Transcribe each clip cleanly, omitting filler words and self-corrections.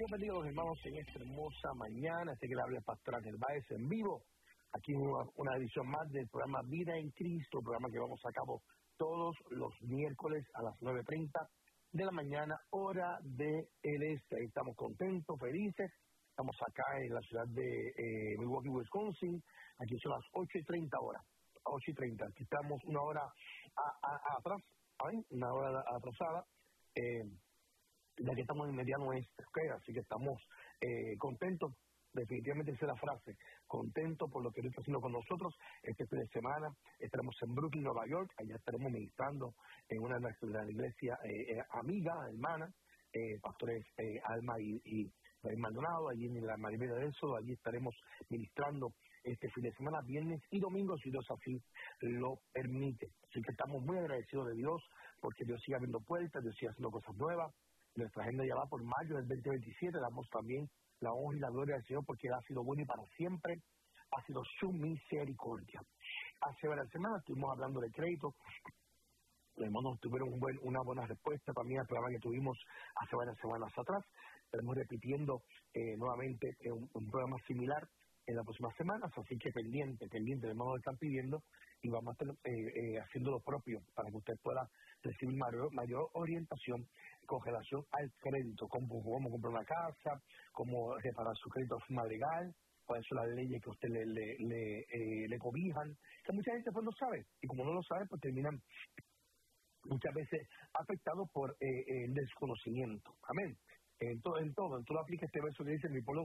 Dios bendiga a los hermanos en esta hermosa mañana. Este que le habla el pastor Ángel Báez en vivo. Aquí una edición más del programa Vida en Cristo, programa que vamos a cabo todos los miércoles a las 9:30 de la mañana, hora del este. Estamos contentos, felices. Estamos acá en la ciudad de Milwaukee, Wisconsin. Aquí son las 8:30 horas. 8:30. Aquí estamos una hora atrás, ¿saben? Una hora atrasada. Ya que estamos en mediano oeste, ¿okay? Así que estamos contentos, definitivamente esa es la frase, contentos por lo que Dios está haciendo con nosotros. Este fin de semana estaremos en Brooklyn, Nueva York, allá estaremos ministrando en una de las iglesias amiga, hermana, pastores Alma y Maldonado, allí en la Maribela del Éxodo. Allí estaremos ministrando este fin de semana, viernes y domingo, si Dios así lo permite. Así que estamos muy agradecidos de Dios, porque Dios sigue abriendo puertas, Dios sigue haciendo cosas nuevas. Nuestra agenda ya va por mayo del 2027. Damos también la honra y la gloria al Señor, porque Él ha sido bueno y para siempre ha sido su misericordia. Hace varias semanas estuvimos hablando de crédito. Los hermanos tuvieron una buena respuesta también al programa que tuvimos hace varias semanas atrás. Estaremos repitiendo nuevamente un programa similar en las próximas semanas, así que pendiente, los hermanos están pidiendo y vamos a estar haciendo lo propio para que usted pueda recibir mayor orientación con relación al crédito, cómo comprar una casa, cómo reparar su crédito de forma legal, cuáles son las leyes que a usted le cobijan, que mucha gente pues no sabe, y como no lo sabe, pues terminan muchas veces afectados por el desconocimiento. Amén. En todo aplica este verso que dice: mi pueblo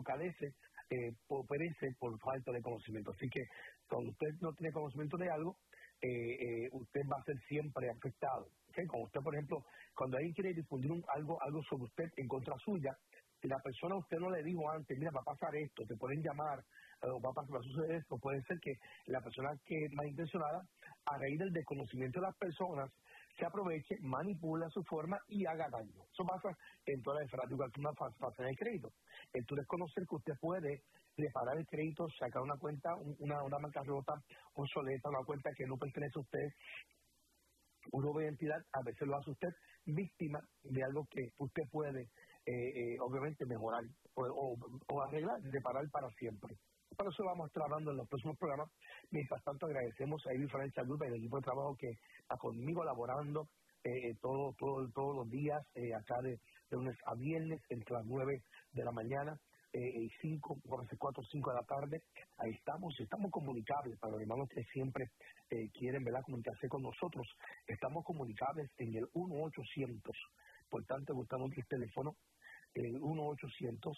perece por falta de conocimiento. Así que cuando usted no tiene conocimiento de algo, usted va a ser siempre afectado. ¿Okay? Como usted, por ejemplo, cuando alguien quiere difundir algo sobre usted en contra suya, si la persona a usted no le dijo antes, mira, va a pasar esto, te pueden llamar, o va a suceder esto, puede ser que la persona que es malintencionada, a raíz del desconocimiento de las personas, se aproveche, manipula su forma y haga daño. Eso pasa en toda la esfera, igual que una fase de crédito. El tú desconocer que usted puede reparar el crédito, sacar una cuenta, una bancarrota obsoleta, una cuenta que no pertenece a usted, una nueva identidad, a veces lo hace usted víctima de algo que usted puede obviamente mejorar o arreglar, reparar para siempre. Por eso vamos a estar hablando en los próximos programas. Mientras tanto, agradecemos a Ivy Financial Group y el equipo de trabajo que está conmigo laborando todos los días, acá de lunes a viernes, entre las 9 de la mañana y 4 o 5 de la tarde. Ahí estamos comunicables para los hermanos que siempre quieren, ¿verdad?, comunicarse con nosotros. Estamos comunicables en el 1-800. Por tanto, buscamos el teléfono, el 1-800.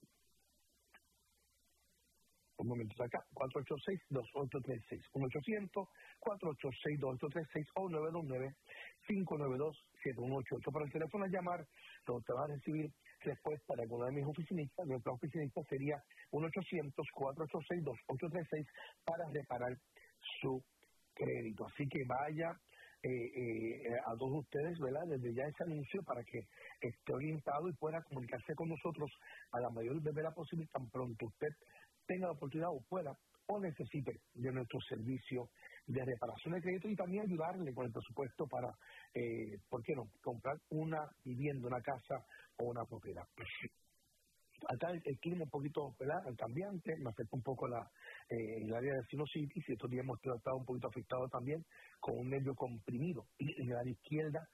Un momento acá, 486-2836, 1-800-486-2836 o 929-592-7188. Para el teléfono a llamar, donde te va a recibir respuesta de alguna de mis oficinistas. Nuestra oficinista sería 1-800-486-2836 para reparar su crédito. Así que vaya a todos ustedes, ¿verdad?, desde ya ese anuncio para que esté orientado y pueda comunicarse con nosotros a la mayor brevedad posible, tan pronto usted tenga la oportunidad o pueda o necesite de nuestro servicio de reparación de crédito, y también ayudarle con el presupuesto para, ¿por qué no?, comprar una vivienda, una casa o una propiedad. Acá el clima un poquito, ¿verdad?, cambiante, me afecta un poco el área de sinusitis, y estos días hemos estado un poquito afectados también con un nervio comprimido en el área izquierda,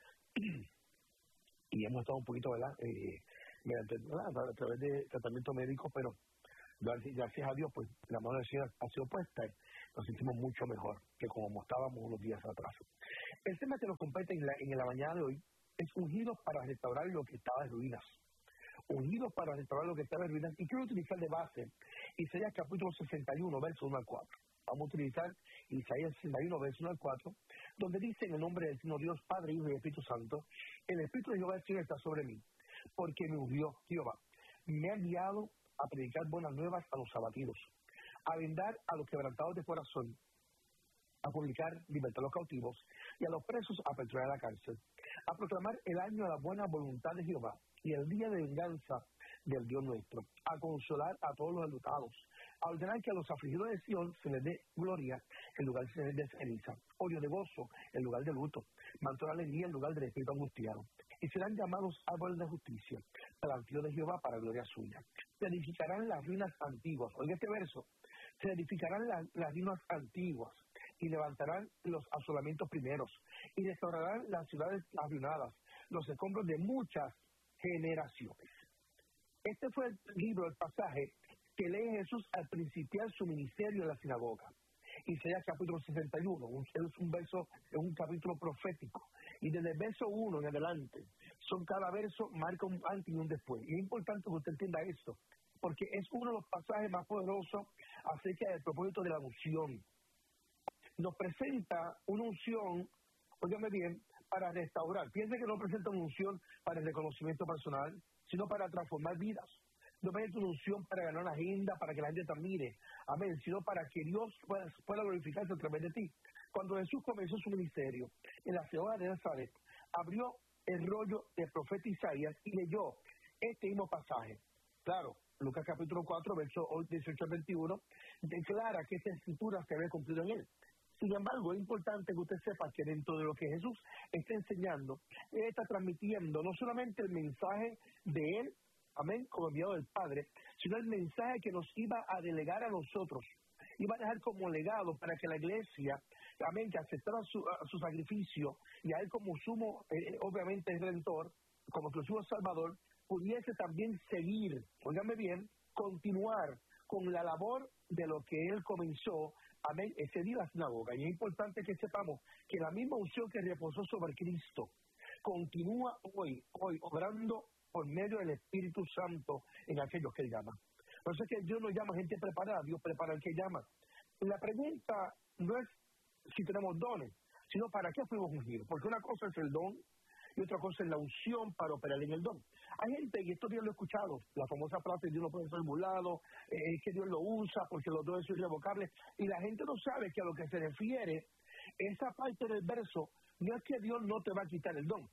y hemos estado un poquito, ¿verdad?, a través de tratamiento médico, pero gracias a Dios, pues la mano del Señor ha sido puesta y nos sentimos mucho mejor que como estábamos unos días atrás. El tema que nos compete en la mañana de hoy es ungidos para restaurar lo que estaba en ruinas. Ungidos para restaurar lo que estaba en ruinas. Y quiero utilizar de base Isaías capítulo 61, verso 1 al 4. Vamos a utilizar Isaías 61, verso 1 al 4, donde dice: en el nombre del Señor Dios, Padre, Hijo y Espíritu Santo, el Espíritu de Jehová el Señor está sobre mí, porque me ungió Jehová. Me ha enviado a predicar buenas nuevas a los abatidos, a vendar a los quebrantados de corazón, a publicar libertad a los cautivos y a los presos apertura de la cárcel, a proclamar el año de la buena voluntad de Jehová y el día de venganza del Dios nuestro, a consolar a todos los enlutados, a ordenar que a los afligidos de Sion se les dé gloria en lugar de ceniza, óleo de gozo en lugar de luto, mantendrá alegría en lugar del espíritu angustiado. Y serán llamados árboles de justicia, plantío de Jehová para gloria suya. Se edificarán las ruinas antiguas. Oiga este verso. Se edificarán las ruinas antiguas y levantarán los asolamientos primeros y restaurarán las ciudades arruinadas, los escombros de muchas generaciones. Este fue el libro, el pasaje que lee Jesús al principiar su ministerio en la sinagoga. Isaías capítulo 61, es un verso, es un capítulo profético. Y desde el verso 1 en adelante, cada verso marca un antes y un después. Y es importante que usted entienda esto, porque es uno de los pasajes más poderosos acerca del propósito de la unción. Nos presenta una unción, óigame bien, para restaurar. Piense que no presenta una unción para el reconocimiento personal, sino para transformar vidas. No presenta una unción para ganar una agenda, para que la gente te admire, amén, sino para que Dios pueda glorificarse a través de ti. Cuando Jesús comenzó su ministerio en la ciudad de Nazaret, abrió el rollo del profeta Isaías y leyó este mismo pasaje. Claro, Lucas capítulo 4, versos 18 al 21, declara que esta escritura se había cumplido en él. Sin embargo, es importante que usted sepa que dentro de lo que Jesús está enseñando, Él está transmitiendo no solamente el mensaje de Él, amén, como enviado del Padre, sino el mensaje que nos iba a delegar a nosotros. Iba a dejar como legado para que la iglesia, amén, que aceptara su sacrificio y a Él como sumo, obviamente, redentor, como su sumo salvador, pudiese también seguir, óigame bien, continuar con la labor de lo que Él comenzó, amén, ese día en la sinagoga. Y es importante que sepamos que la misma unción que reposó sobre Cristo continúa hoy obrando por medio del Espíritu Santo en aquellos que Él llama. Por eso es que Dios no llama gente preparada, Dios prepara al que llama. La pregunta no es si tenemos dones, sino para qué fuimos ungidos. Porque una cosa es el don y otra cosa es la unción para operar en el don. Hay gente, y esto Dios lo he escuchado, la famosa frase, Dios no puede ser burlado, que Dios lo usa porque los dones son irrevocables, y la gente no sabe que a lo que se refiere, esa parte del verso, no es que Dios no te va a quitar el don,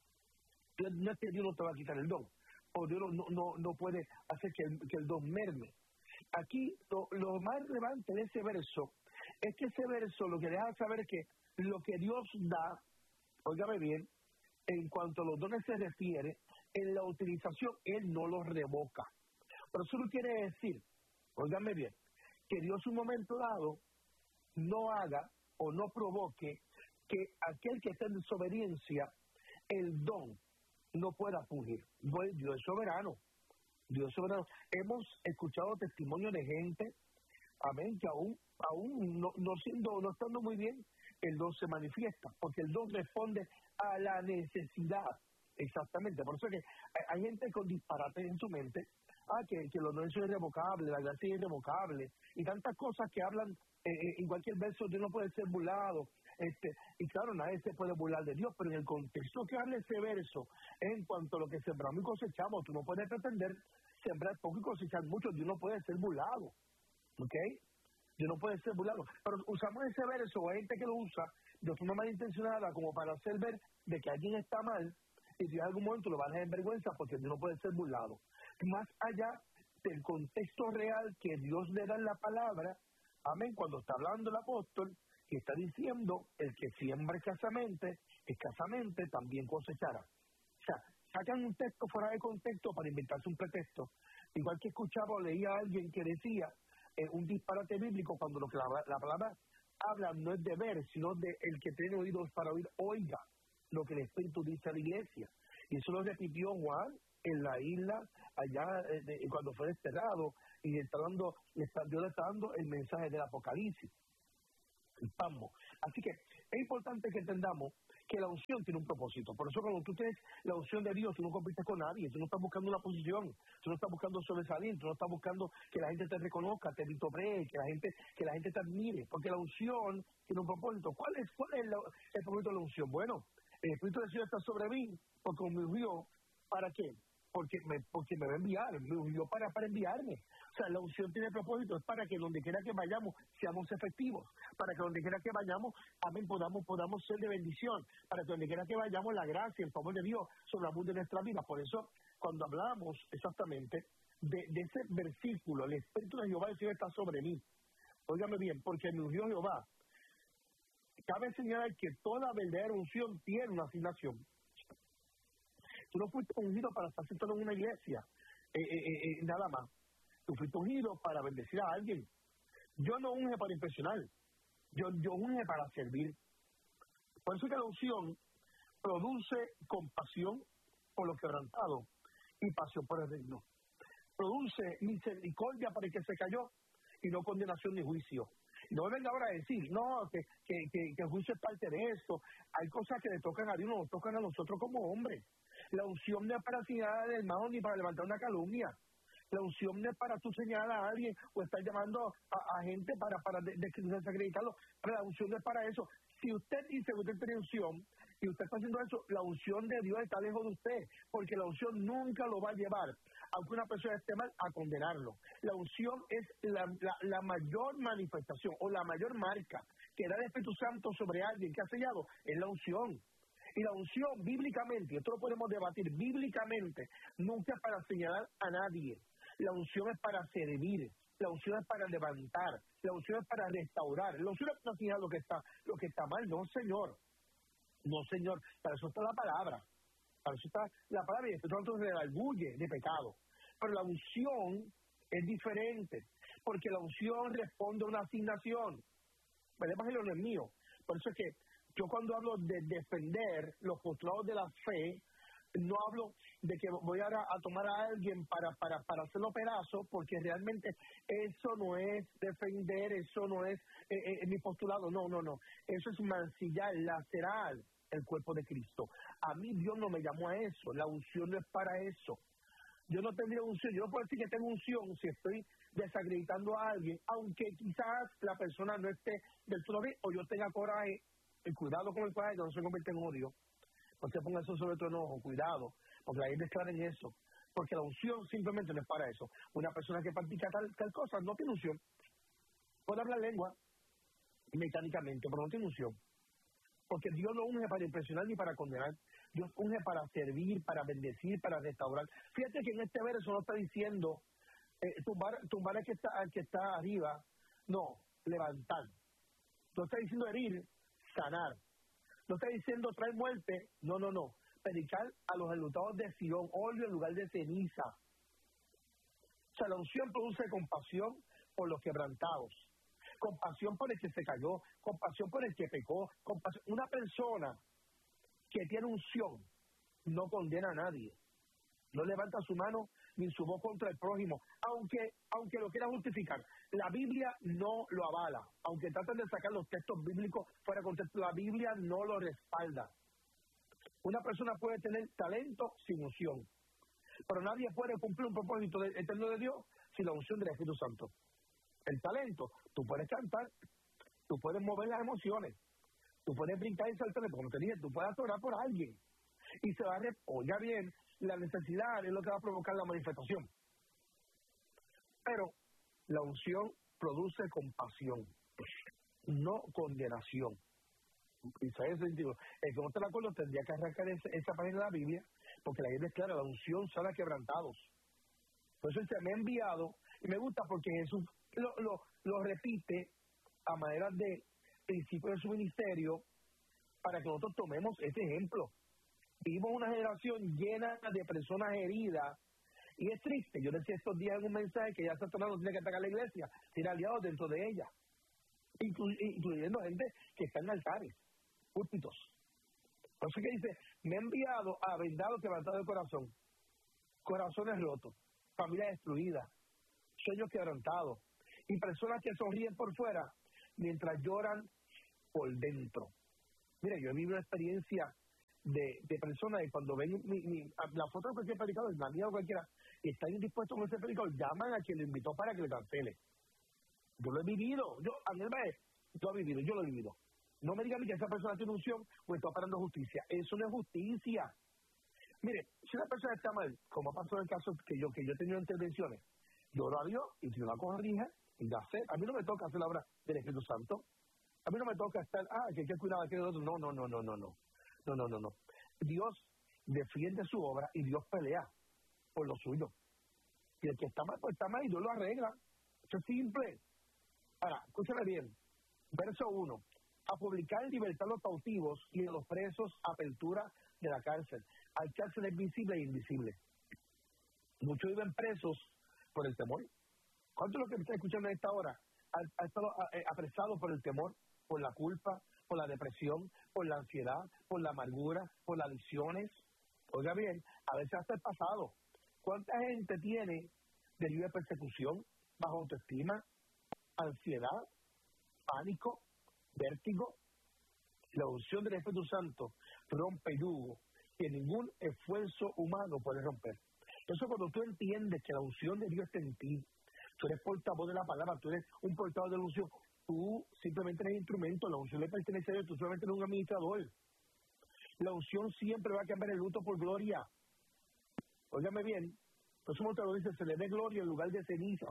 no es que Dios no te va a quitar el don, o Dios no puede hacer que el don merme. Aquí lo más relevante de ese verso es que ese verso lo que deja saber es que lo que Dios da, óigame bien, en cuanto a los dones se refiere, en la utilización Él no los revoca. Pero eso no quiere decir, óigame bien, que Dios en un momento dado no haga o no provoque que aquel que está en desobediencia, el don no pueda fugir. Dios es soberano. Dios es soberano. Hemos escuchado testimonios de gente, amén, que aún no estando muy bien, el don se manifiesta, porque el don responde a la necesidad. Exactamente. Por eso es que hay gente con disparates en su mente, que los dones son irrevocables, la gracia es irrevocable, y tantas cosas que hablan, en cualquier verso Dios no puede ser burlado, y claro, nadie se puede burlar de Dios, pero en el contexto que habla ese verso, en cuanto a lo que sembramos y cosechamos, tú no puedes pretender sembrar poco y cosechar mucho, Dios no puede ser burlado, ¿ok? Dios no puede ser burlado, pero usamos ese verso, o hay gente que lo usa de forma malintencionada como para hacer ver de que alguien está mal, y Dios en algún momento lo va a dejar en vergüenza porque Dios no puede ser burlado. Más allá del contexto real que Dios le da en la palabra, amén, cuando está hablando el apóstol, que está diciendo, el que siembra escasamente también cosechará. O sea, sacan un texto fuera de contexto para inventarse un pretexto. Igual que escuchaba o leía a alguien que decía un disparate bíblico cuando lo que la palabra habla no es de ver, sino de el que tiene oídos para oír, oiga lo que el Espíritu dice a la iglesia. Y eso lo repitió Juan en la isla, allá cuando fue desterrado, y Dios le está dando el mensaje del Apocalipsis. Así que es importante que entendamos que la unción tiene un propósito. Por eso cuando tú tienes la unción de Dios, tú no compites con nadie, tú no estás buscando una posición, tú no estás buscando sobresalir, tú no estás buscando que la gente te reconozca, te vitopree, que la gente te admire, porque la unción tiene un propósito. ¿Cuál es el propósito de la unción? Bueno, el Espíritu de Dios está sobre mí, porque me ungió, ¿para qué? Porque me va a enviar, me ungió para enviarme. O sea, la unción tiene propósito, es para que donde quiera que vayamos seamos efectivos, para que donde quiera que vayamos, amén, podamos ser de bendición, para que donde quiera que vayamos la gracia, el favor de Dios sobre la luz de nuestra vida. Por eso, cuando hablamos exactamente de ese versículo, el Espíritu de Jehová está sobre mí. Óigame bien, porque me ungió Jehová. cabe señalar que toda verdadera unción tiene una asignación. Tú no fuiste ungido para estar sentado en una iglesia, nada más. Tú fuiste ungido para bendecir a alguien. Yo no unge para impresionar, yo unge para servir. Por eso que la unción produce compasión por los quebrantados y pasión por el reino. Produce misericordia para el que se cayó y no condenación ni juicio. Y no me venga ahora a decir, no, que el juicio es parte de esto. Hay cosas que le tocan a Dios, no nos tocan a nosotros como hombres. La unción no es para señalar al hermano ni para levantar una calumnia. La unción no es para tú señalar a alguien o estar llamando a gente para desacreditarlo. Pero la unción no es para eso. Si usted dice que usted tiene unción y usted está haciendo eso, la unción de Dios está lejos de usted, porque la unción nunca lo va a llevar, aunque una persona esté mal, a condenarlo. La unción es la mayor manifestación o la mayor marca que da el Espíritu Santo sobre alguien que ha sellado, es la unción. Y la unción, bíblicamente, y esto lo podemos debatir, bíblicamente, nunca es para señalar a nadie. La unción es para servir, la unción es para levantar, la unción es para restaurar. La unción es para señalar lo que está mal, no, señor. No, señor, para eso está la palabra. Para eso está la palabra y el Espíritu Santo se redarguye de pecado. Pero la unción es diferente, porque la unción responde a una asignación. El evangelio no es mío. Por eso es que yo cuando hablo de defender los postulados de la fe, no hablo de que voy a tomar a alguien para hacerlo pedazo, porque realmente eso no es defender, eso no es mi postulado, no. Eso es mancillar, lacerar el cuerpo de Cristo. A mí Dios no me llamó a eso, la unción no es para eso. Yo no tendría unción, yo no puedo decir que tengo unción si estoy desacreditando a alguien, aunque quizás la persona no esté del todo bien o yo tenga coraje. El cuidado con el coraje no se convierte en odio. No se ponga eso sobre tu enojo, cuidado, porque la gente es clara en eso. Porque la unción simplemente no es para eso. Una persona que practica tal cosa no tiene unción. Puede hablar lengua mecánicamente, pero no tiene unción. Porque Dios no unge para impresionar ni para condenar. Dios unge para servir, para bendecir, para restaurar. Fíjate que en este verso no está diciendo tumbar al que está arriba. No, levantar. No está diciendo herir, sanar. No está diciendo traer muerte. No. Predicar a los enlutados de Sion, óleo en lugar de ceniza. O sea, la unción produce compasión por los quebrantados. Compasión por el que se cayó, compasión por el que pecó, compasión. Una persona que tiene unción no condena a nadie, no levanta su mano ni su voz contra el prójimo, aunque lo quiera justificar. La Biblia no lo avala, aunque traten de sacar los textos bíblicos fuera de contexto, la Biblia no lo respalda. Una persona puede tener talento sin unción, pero nadie puede cumplir un propósito eterno de Dios sin la unción del Espíritu Santo. El talento, tú puedes cantar, tú puedes mover las emociones, tú puedes brincar y saltar, como te dije, tú puedes orar por alguien. Y se va a oiga bien, la necesidad es lo que va a provocar la manifestación. Pero la unción produce compasión, no condenación. Isaías 62. El que no está de acuerdo tendría que arrancar esa página de la Biblia, porque la Biblia es clara, la unción sana quebrantados. Por eso se me ha enviado, y me gusta porque Jesús lo repite a manera de principio de su ministerio, para que nosotros tomemos ese ejemplo. Vivimos una generación llena de personas heridas, y es triste. Yo decía estos días en un mensaje que ya Satanás no tiene que atacar a la iglesia, tiene aliados dentro de ella, incluyendo gente que está en altares, púlpitos. Por eso que dice, me ha enviado a vendados quebrantados de corazón, corazones rotos, familias destruidas, sueños quebrantados, y personas que sonríen por fuera mientras lloran por dentro. Mira, yo he vivido una experiencia de personas que cuando ven la foto de cualquier predicador, la mía o cualquiera, y están indispuestos con ese predicador, llaman a quien lo invitó para que le cancele. Yo lo he vivido, yo lo he vivido. No me digan que esa persona tiene unción o está operando justicia. Eso no es justicia. Mire, si una persona está mal, como ha pasado en el caso que yo he tenido intervenciones, yo oro a Dios y si no la corrija, y ya sé, a mí no me toca hacer la obra del Espíritu Santo. A mí no me toca estar, que hay que cuidar a aquel otro. No. Dios defiende su obra y Dios pelea por lo suyo. Y el que está mal, pues está mal y Dios lo arregla. Eso es simple. Ahora, escúchame bien. Verso 1. a publicar libertad a los cautivos y a los presos, apertura de la cárcel. Hay cárceles visibles e invisibles. Muchos viven presos por el temor. ¿Cuántos de los que me están escuchando en esta hora han estado apresados por el temor, por la culpa, por la depresión, por la ansiedad, por la amargura, por las adicciones? Oiga bien, a veces hasta el pasado. ¿Cuánta gente tiene deriva de persecución, baja autoestima, ansiedad, pánico, vértigo? La unción del Espíritu Santo rompe yugo que ningún esfuerzo humano puede romper. Eso cuando tú entiendes que la unción de Dios está en ti, tú eres portavoz de la palabra, tú eres un portavoz de la unción, tú simplemente eres instrumento, la unción le pertenece a Dios, tú solamente eres un administrador. La unción siempre va a cambiar el luto por gloria. Óigame bien, por eso te lo dice, se le dé gloria en lugar de cenizas.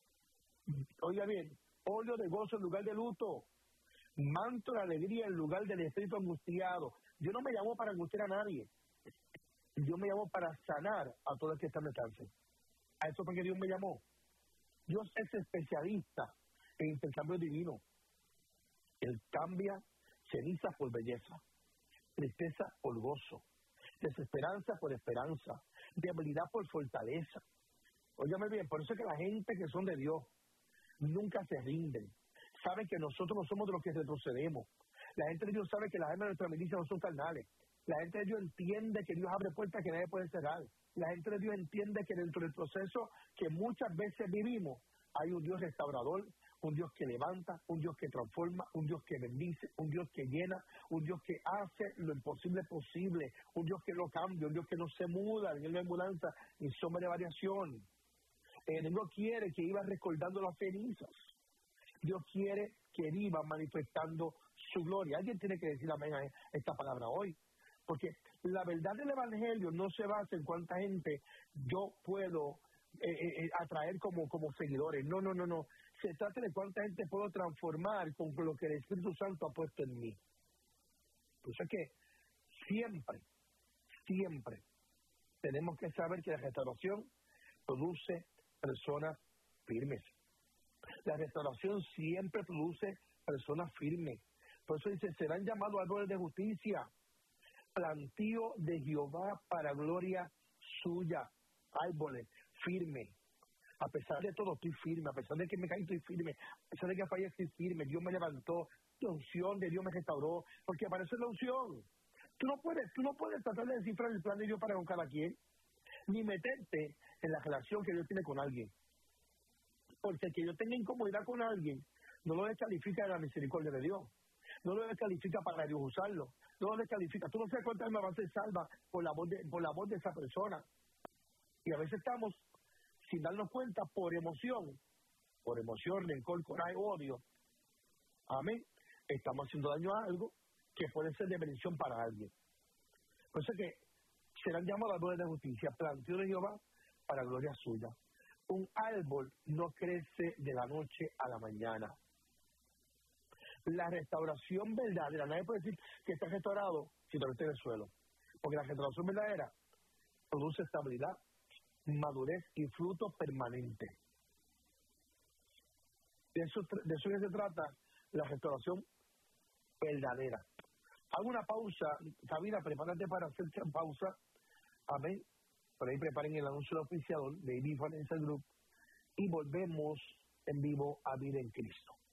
Oiga bien, óleo de gozo en lugar de luto, manto de alegría en lugar del espíritu angustiado. Yo no me llamo para angustiar a nadie, yo me llamo para sanar a todos los que están de cárcel. A eso fue que Dios me llamó. Dios es especialista en intercambio divino. Él cambia ceniza por belleza, tristeza por gozo, desesperanza por esperanza, debilidad por fortaleza. Óigame bien, por eso es que la gente que son de Dios nunca se rinden. Saben que nosotros no somos de los que retrocedemos. La gente de Dios sabe que las armas de nuestra milicia no son carnales. La gente de Dios entiende que Dios abre puertas que nadie puede cerrar. La gente de Dios entiende que dentro del proceso que muchas veces vivimos, hay un Dios restaurador, un Dios que levanta, un Dios que transforma, un Dios que bendice, un Dios que llena, un Dios que hace lo imposible posible, un Dios que no cambia, un Dios que no se muda, en la mudanza ni sombra de variación. El enemigo quiere que iba recordando las cenizas. Dios quiere que viva manifestando su gloria. Alguien tiene que decir amén a esta palabra hoy. Porque la verdad del Evangelio no se basa en cuánta gente yo puedo atraer como seguidores. No. Se trata de cuánta gente puedo transformar con lo que el Espíritu Santo ha puesto en mí. Por eso es que siempre tenemos que saber que la restauración produce personas firmes. La restauración siempre produce personas firmes. Por eso dice, serán llamados árboles de justicia, plantío de Jehová para gloria suya. Árboles firmes. A pesar de todo, estoy firme. A pesar de que me caí, estoy firme. A pesar de que fallé, estoy firme. Dios me levantó. La unción de Dios me restauró. Porque aparece la unción. Tú no puedes tratar de descifrar el plan de Dios para con cada quien, ni meterte en la relación que Dios tiene con alguien. Porque que yo tenga incomodidad con alguien, no lo descalifica de la misericordia de Dios. No lo descalifica para Dios usarlo. No lo descalifica. Tú no sabes cuántas almas va a ser salva por la voz de esa persona. Y a veces estamos, sin darnos cuenta, por emoción, rencor, coraje, odio. Amén. Estamos haciendo daño a algo que puede ser de bendición para alguien. Por eso es que serán llamados árboles de justicia, plantío de Jehová para gloria suya. Un árbol no crece de la noche a la mañana. La restauración verdadera, nadie puede decir que está restaurado si todavía está en el suelo. Porque la restauración verdadera produce estabilidad, madurez y fruto permanente. De eso que se trata la restauración verdadera. Hago una pausa, Sabina, prepárate para hacer pausa. Amén. Por ahí preparen el anuncio del oficiador de Financial Group y volvemos en vivo a Vida en Cristo.